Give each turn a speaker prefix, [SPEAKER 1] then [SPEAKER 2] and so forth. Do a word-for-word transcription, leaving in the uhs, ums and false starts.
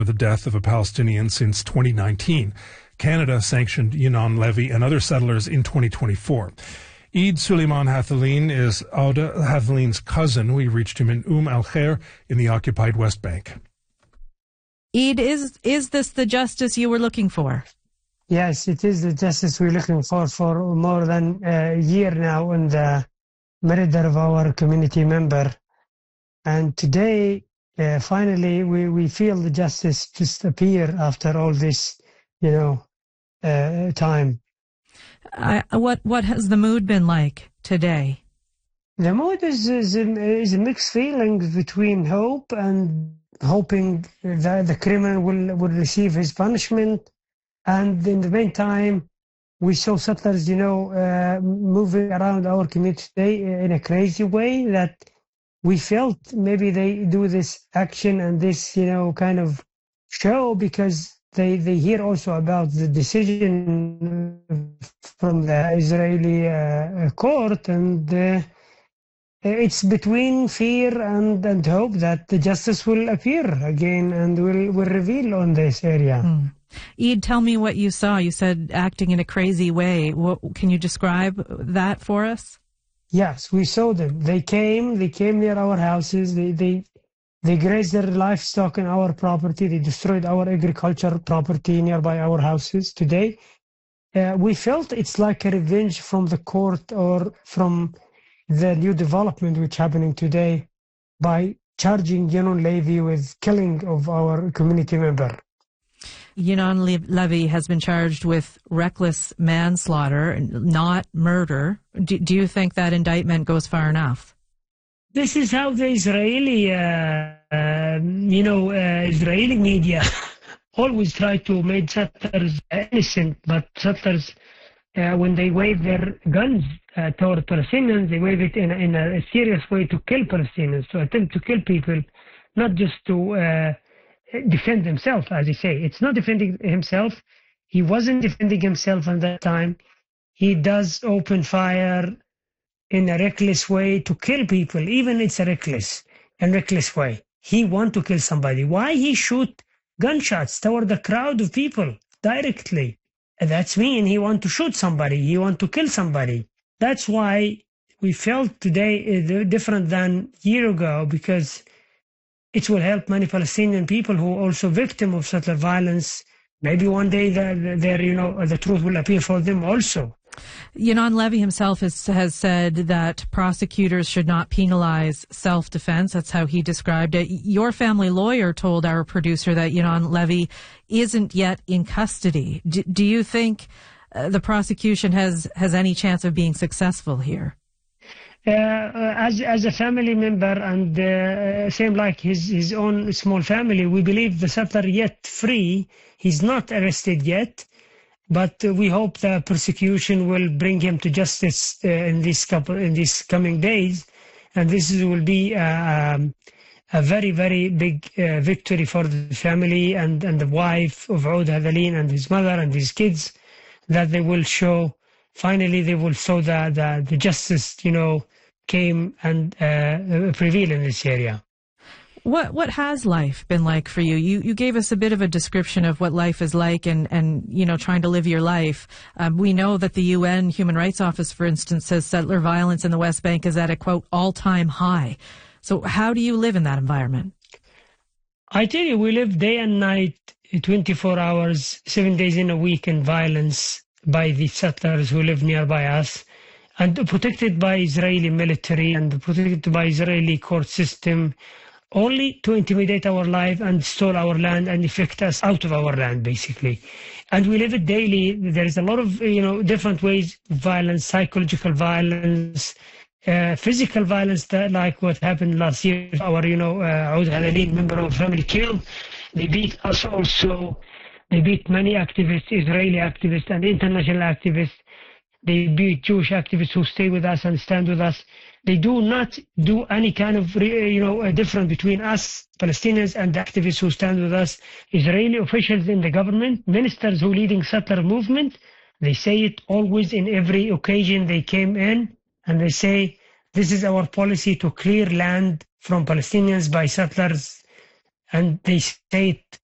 [SPEAKER 1] the death of a Palestinian since twenty nineteen. Canada sanctioned Yinon Levy and other settlers in twenty twenty-four. Eid Suleiman Hathaleen is Auda Hathaleen's cousin. We reached him in Umm al-Khair in the occupied West Bank.
[SPEAKER 2] Eid, is is this the justice you were looking for?
[SPEAKER 3] Yes, it is the justice we're looking for for more than a year now on the murder of our community member. And today, uh, finally, we, we feel the justice just appear after all this, you know, uh, time.
[SPEAKER 2] Uh, what what has the mood been like today?
[SPEAKER 3] The mood is is, is a mixed feelings between hope and hoping that the criminal will, will receive his punishment. And in the meantime, we saw settlers, you know, uh, moving around our community today in a crazy way that we felt maybe they do this action and this, you know, kind of show because they, they hear also about the decision from the Israeli uh, court, and uh, it's between fear and, and hope that the justice will appear again and will, will reveal on this area.
[SPEAKER 2] Mm. Eid, tell me what you saw. You said acting in a crazy way. What, can you describe that for us?
[SPEAKER 3] Yes, we saw them. They came, they came near our houses. They, they, they grazed their livestock in our property. They destroyed our agricultural property nearby our houses today. Uh, we felt it's like a revenge from the court or from the new development which happening today by charging Yinon Levy with killing of our community member.
[SPEAKER 2] Yinon Levy has been charged with reckless manslaughter, not murder. Do, do you think that indictment goes far enough?
[SPEAKER 3] This is how the Israeli, uh, uh, you know, uh, Israeli media always try to make settlers innocent, but settlers, uh, when they wave their guns uh, toward Palestinians, they wave it in a, in a serious way to kill Palestinians, to attempt to kill people, not just to uh, defend himself, as he say. It's not defending himself. He wasn't defending himself at that time. He does open fire in a reckless way to kill people, even it's a reckless and reckless way. He want to kill somebody. Why he shoot gunshots toward the crowd of people directly? And that's mean he want to shoot somebody. He want to kill somebody. That's why we felt today uh, different than a year ago, because it will help many Palestinian people who are also victim of settler violence. Maybe one day the, the, you know, the truth will appear for them also.
[SPEAKER 2] Yinon Levy himself has, has said that prosecutors should not penalize self-defense. That's how he described it. Your family lawyer told our producer that Yinon Levy isn't yet in custody. Do, do you think uh, the prosecution has, has any chance of being successful here?
[SPEAKER 3] Uh, as as a family member and uh, same like his his own small family, we believe the settler yet free. He's not arrested yet, but uh, we hope the prosecution will bring him to justice uh, in this couple in these coming days, and this is, will be uh, um, a very very big uh, victory for the family and and the wife of Oud Hathaleen and his mother and his kids, that they will show. Finally, they will show that the, the justice, you know, came and uh, prevailed in this area.
[SPEAKER 2] What what has life been like for you? You you gave us a bit of a description of what life is like, and and you know, trying to live your life. Um, we know that the U N Human Rights Office, for instance, says settler violence in the West Bank is at a quote all time high. So how do you live in that environment?
[SPEAKER 3] I tell you, we live day and night, twenty-four hours, seven days in a week in violence by the settlers who live nearby us, and protected by Israeli military and protected by Israeli court system, only to intimidate our life and steal our land and evict us out of our land, basically. And we live it daily. There is a lot of, you know, different ways of violence, psychological violence, uh, physical violence, that, like what happened last year. Our, you know, uh, Oud Hathaleen, member of family, killed. They beat us also. They beat many activists, Israeli activists and international activists. They beat Jewish activists who stay with us and stand with us. They do not do any kind of, you know, difference between us, Palestinians, and the activists who stand with us. Israeli officials in the government, ministers who leading settler movement, they say it always in every occasion they came in, and they say, this is our policy to clear land from Palestinians by settlers. And they say it